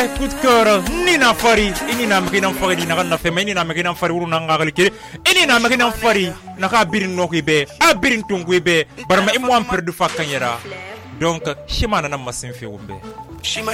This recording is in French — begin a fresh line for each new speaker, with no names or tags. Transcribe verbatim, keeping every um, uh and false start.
coup de cœur ni na fari ini na mgina fari ni na na femeni na mgina fari uru na ngali kire ini na mgina fari na ka birin no kibe a birin tungu ibe barma imu am perdu fakanyera donc shimana na masin fi umbe